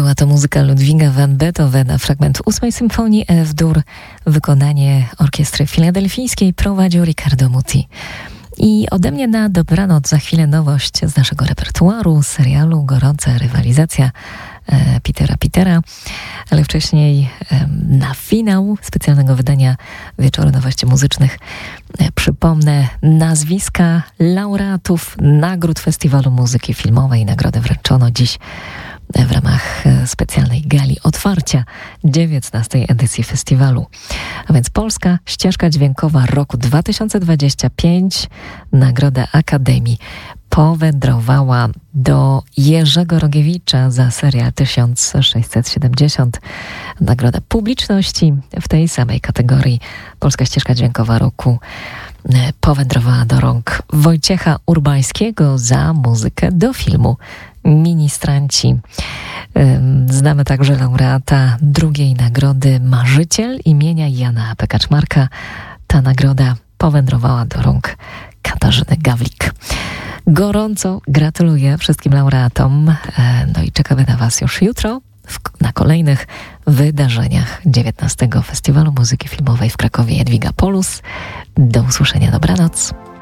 Była to muzyka Ludwiga van Beethovena, fragment 8 symfonii F-dur, wykonanie orkiestry filadelfijskiej prowadził Riccardo Muti. I ode mnie na dobranoc, za chwilę nowość z naszego repertuaru, serialu Gorąca rywalizacja Petera, ale wcześniej na finał specjalnego wydania Wieczoru Nowości Muzycznych przypomnę nazwiska laureatów nagród Festiwalu Muzyki Filmowej. Nagrodę wręczono dziś w ramach specjalnej gali otwarcia 19. edycji festiwalu. A więc Polska Ścieżka Dźwiękowa roku 2025, Nagroda Akademii, powędrowała do Jerzego Rogiewicza za serial 1670. Nagroda Publiczności w tej samej kategorii Polska Ścieżka Dźwiękowa roku powędrowała do rąk Wojciecha Urbańskiego za muzykę do filmu Ministranci. Znamy także laureata drugiej nagrody Marzyciel imienia Jana P. Kaczmarka. Ta nagroda powędrowała do rąk Katarzyny Gawlik. Gorąco gratuluję wszystkim laureatom. No i czekamy na Was już jutro na kolejnych wydarzeniach 19. Festiwalu Muzyki Filmowej w Krakowie. Jadwiga Polus. Do usłyszenia, dobranoc.